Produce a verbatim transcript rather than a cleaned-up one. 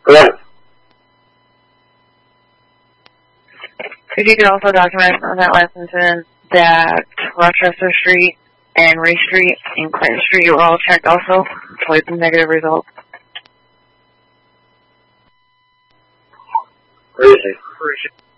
Yeah. If you could also document on that last incident that Rochester Street and Ray Street and Clinton Street were all checked also with negative results. Where is he?